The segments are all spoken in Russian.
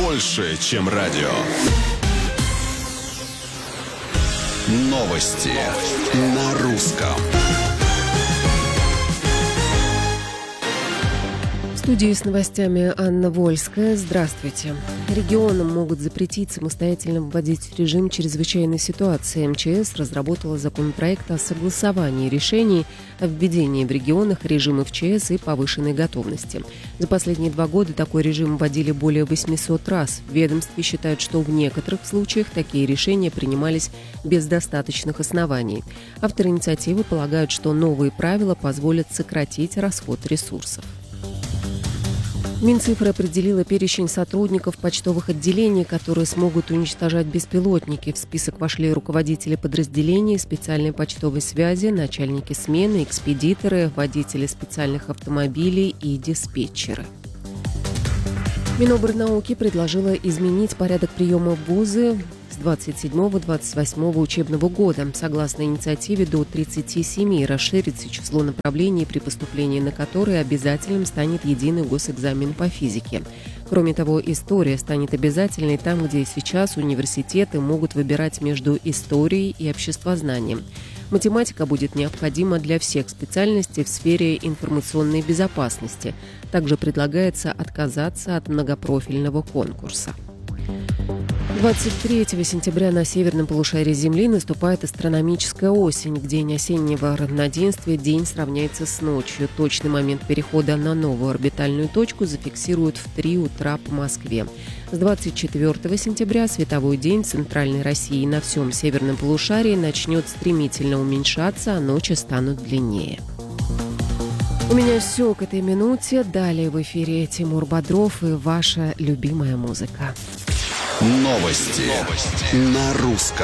больше, чем радио. Новости на русском. В студии с новостями Анна Вольская. Здравствуйте. Регионам могут запретить самостоятельно вводить режим чрезвычайной ситуации. МЧС разработала законопроект о согласовании решений о введении в регионах режимов ЧС и повышенной готовности. За последние 2 года такой режим вводили более 800 раз. В ведомстве считают, что в некоторых случаях такие решения принимались без достаточных оснований. Авторы инициативы полагают, что новые правила позволят сократить расход ресурсов. Минцифры определила перечень сотрудников почтовых отделений, которые смогут уничтожать беспилотники. В список вошли руководители подразделений, специальной почтовой связи, начальники смены, экспедиторы, водители специальных автомобилей и диспетчеры. Минобрнауки предложила изменить порядок приема в вузы с 27-28 учебного года. Согласно инициативе, до 37 расширится число направлений, при поступлении на которые обязательным станет единый госэкзамен по физике. Кроме того, история станет обязательной там, где сейчас университеты могут выбирать между историей и обществознанием. Математика будет необходима для всех специальностей в сфере информационной безопасности. Также предлагается отказаться от многопрофильного конкурса. 23 сентября на северном полушарии Земли наступает астрономическая осень. В день осеннего равноденствия день сравняется с ночью. Точный момент перехода на новую орбитальную точку зафиксируют в 3 утра по Москве. С 24 сентября световой день в Центральной России и на всем северном полушарии начнет стремительно уменьшаться, а ночи станут длиннее. У меня все к этой минуте. Далее в эфире Тимур Бодров и ваша любимая музыка. Новости на русском.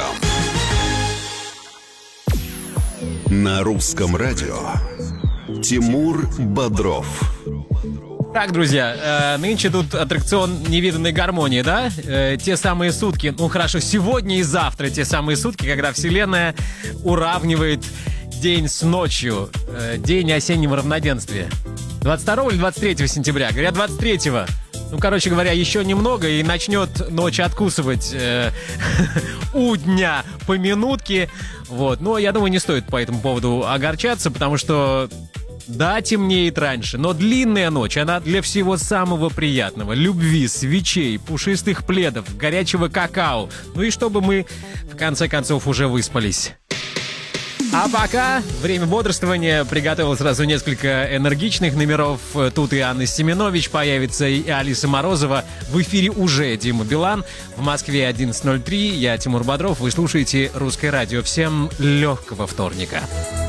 На русском радио Тимур Бодров. Так, друзья, нынче тут аттракцион невиданной гармонии, да? Те самые сутки, ну хорошо, сегодня и завтра те самые сутки, когда Вселенная уравнивает день с ночью, день осеннего равноденствия. 22 или 23 сентября? Говорят, 23-го. Ну, короче говоря, еще немного и начнет ночь откусывать у дня по минутке. Вот. Но я думаю, не стоит по этому поводу огорчаться, потому что, да, темнеет раньше, но длинная ночь, она для всего самого приятного. Любви, свечей, пушистых пледов, горячего какао. Ну и чтобы мы, в конце концов, уже выспались. А пока время бодрствования. Приготовил сразу несколько энергичных номеров. Тут и Анна Семенович появится, и Алиса Морозова. В эфире уже Дима Билан. В Москве 11:03. Я Тимур Бодров. Вы слушаете «Русское радио». Всем легкого вторника.